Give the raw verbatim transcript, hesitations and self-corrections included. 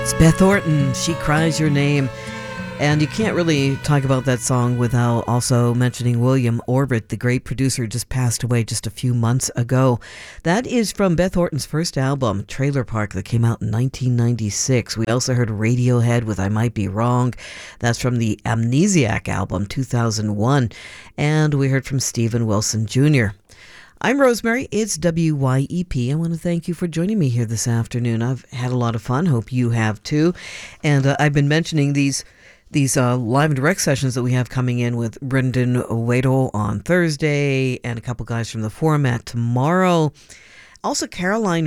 It's Beth Orton, She Cries Your Name. And you can't really talk about that song without also mentioning William Orbit, the great producer, just passed away just a few months ago. That is from Beth Orton's first album, Trailer Park, that came out in nineteen ninety-six. We also heard Radiohead with I Might Be Wrong. That's from the Amnesiac album, two thousand one. And we heard from Steven Wilson Junior I'm Rosemary. It's W Y E P. I want to thank you for joining me here this afternoon. I've had a lot of fun. Hope you have too. And uh, I've been mentioning these these uh, live and direct sessions that we have coming in with Brendan Owedo on Thursday and a couple guys from the Format tomorrow. Also, Caroline